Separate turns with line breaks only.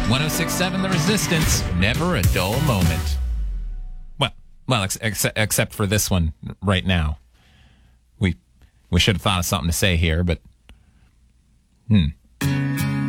106.7 The Resistance, never a dull moment. Well, except for this one right now. We should have thought of something to say here, but